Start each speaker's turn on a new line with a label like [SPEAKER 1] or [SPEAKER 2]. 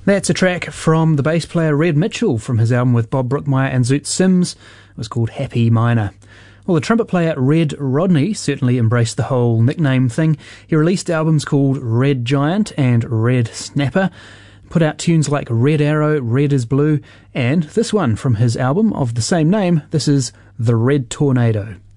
[SPEAKER 1] That's a track from the bass player Red Mitchell from his album with Bob Brookmeyer and Zoot Sims. It was called Happy Minor. Well, the trumpet player Red Rodney certainly embraced the whole nickname thing. He released albums called Red Giant and Red Snapper, put out tunes like Red Arrow, Red is Blue, and this one from his album of the same name. This is The Red Tornado.